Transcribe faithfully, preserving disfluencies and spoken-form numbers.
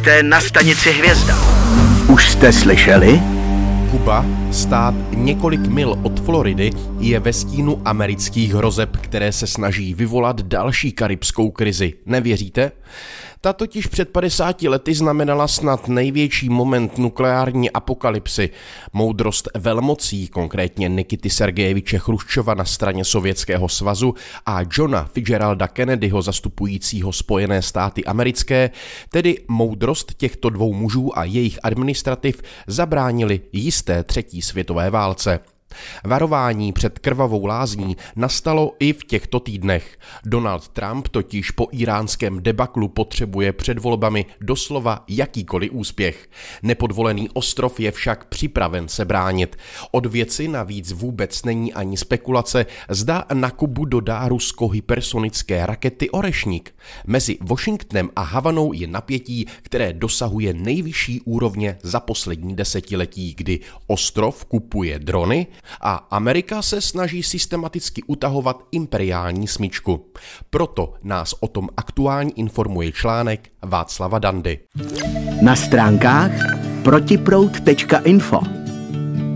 Jste na stanici Hvězda. Už jste slyšeli? Kuba, stát několik mil od Floridy, je ve stínu amerických hrozeb, které se snaží vyvolat další karibskou krizi. Nevěříte? Ta totiž před padesáti lety znamenala snad největší moment nukleární apokalypsy. Moudrost velmocí, konkrétně Nikity Sergejeviče Chruščova na straně Sovětského svazu a Johna Fitzgeralda Kennedyho zastupujícího Spojené státy americké, tedy moudrost těchto dvou mužů a jejich administrativ zabránili jisté třetí světové válce. Varování před krvavou lázní nastalo i v těchto týdnech. Donald Trump totiž po íránském debaklu potřebuje před volbami doslova jakýkoliv úspěch. Nepodvolený ostrov je však připraven se bránit. Od věci navíc vůbec není ani spekulace, zda na Kubu dodá Rusko hypersonické rakety Orešník. Mezi Washingtonem a Havanou je napětí, které dosahuje nejvyšší úrovně za poslední desetiletí, kdy ostrov kupuje drony a Amerika se snaží systematicky utahovat imperiální smyčku. Proto nás o tom aktuálně informuje článek Václava Dandy. Na stránkách protiproud tečka info